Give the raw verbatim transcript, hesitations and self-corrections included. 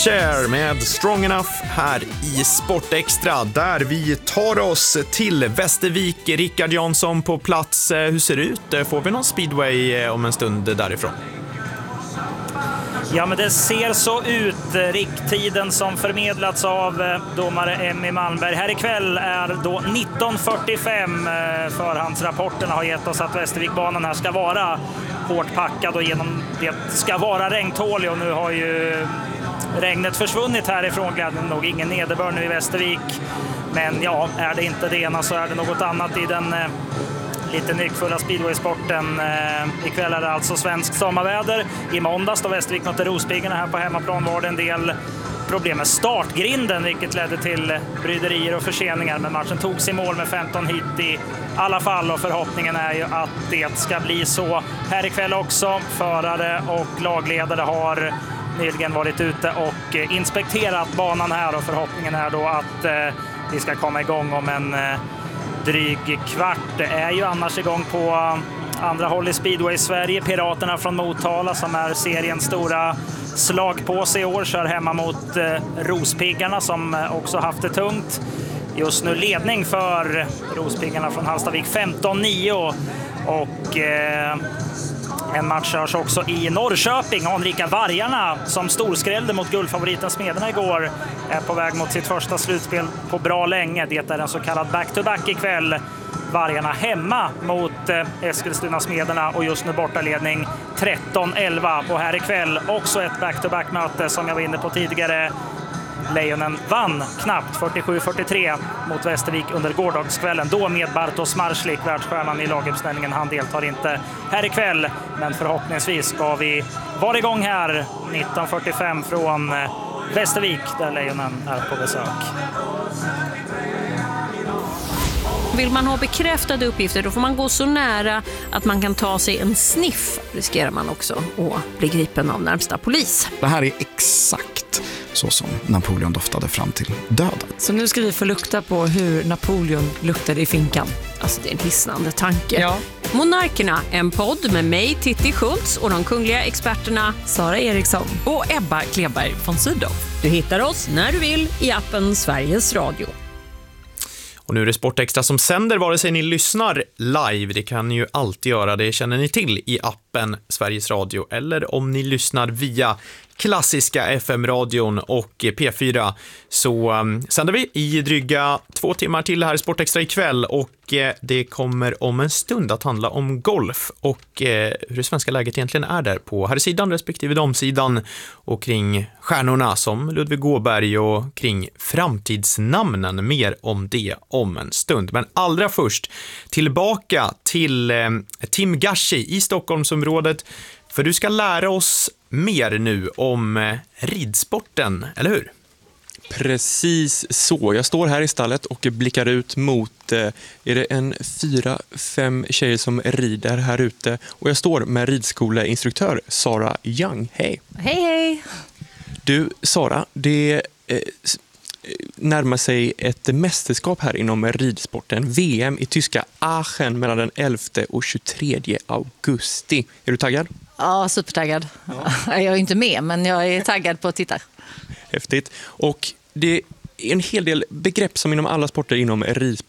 Cher med Strong Enough här i Sportextra, där vi tar oss till Västervik. Rickard Jansson på plats. Hur ser det ut? Får vi någon speedway om en stund därifrån? Ja, men det ser så ut. Rikttiden som förmedlats av domare Emmy Malmberg här ikväll är då nitton fyrtiofem. Förhandsrapporterna har gett oss att Västervikbanan här ska vara hårt packad och genom det ska vara regntålig, och nu har ju regnet försvunnit härifrån, glädjande nog. Ingen nederbörd nu i Västervik, men ja, är det inte det ena så är det något annat i den eh, lite nyckfulla speedwaysporten. Eh, ikväll är det alltså svensk sommarväder. I måndags då Västervik mötte Rospiggarna här på hemmaplan var det en del problem med startgrinden, vilket ledde till bryderier och förseningar, men matchen togs i mål med femton hit i alla fall, och förhoppningen är ju att det ska bli så här ikväll också. Förare och lagledare har nyligen varit ute och inspekterat banan här, och förhoppningen är då att eh, vi ska komma igång om en eh, dryg kvart. Det är ju annars igång på andra håll i speedway Sverige. Piraterna från Motala, som är seriens stora slagpåse i år, kör hemma mot eh, Rospiggarna, som eh, också haft det tungt. Just nu ledning för Rospiggarna från Hallstavik femton nio, och eh, en match körs också i Norrköping. Anrika Vargarna, som storskrällde mot guldfavoriten Smederna igår, är på väg mot sitt första slutspel på bra länge. Det är en så kallad back-to-back ikväll. Vargarna hemma mot eh, Eskilstuna Smederna, och just nu bortaledning tretton elva. Och här ikväll också ett back-to-back-möte som jag var inne på tidigare. Lejonen vann knappt fyrtiosju fyrtiotre mot Västervik under gårdagskvällen, då med Bartosz Marslik, världsstjärnan i laguppställningen. Han deltar inte här ikväll, men förhoppningsvis ska vi vara igång här nitton fyrtiofem från Västervik, där Lejonen är på besök. Vill man ha bekräftade uppgifter, då får man gå så nära att man kan ta sig en sniff. Riskerar man också att bli gripen av närmsta polis. Det här är exakt så som Napoleon doftade fram till döden. Så nu ska vi få lukta på hur Napoleon luktade i finkan. Alltså, det är en hisnande tanke. Ja. Monarkerna, en podd med mig, Titti Schultz, och de kungliga experterna Sara Eriksson och Ebba Kleberg von Sydow. Du hittar oss när du vill i appen Sveriges Radio. Och nu är det Sportextra som sänder vare sig ni lyssnar live. Det kan ni ju alltid göra, det känner ni till, i appen Sveriges Radio, eller om ni lyssnar via klassiska F M-radion och P fyra, så um, sänder vi i dryga två timmar till här i Sportextra ikväll, och eh, det kommer om en stund att handla om golf och eh, hur det svenska läget egentligen är där på här sidan respektive damsidan, och kring stjärnorna som Ludvig Gåberg och kring framtidsnamnen. Mer om det om en stund. Men allra först tillbaka till eh, Tim Gashi i Stockholmsområdet, för du ska lära oss mer nu om ridsporten, eller hur? Precis så. Jag står här i stallet och blickar ut mot, är det en fyra, fem tjejer som rider här ute, och jag står med ridskoleinstruktör Sara Young. Hej! Hej, hej! Du, Sara, det eh, närmar sig ett mästerskap här inom ridsporten, V M i tyska Aachen mellan den elfte och tjugotredje augusti. Är du taggad? Ja, supertaggad. Ja. Jag är inte med, men jag är taggad på att titta. Häftigt. Och det är en hel del begrepp som inom alla sporter inom ridsport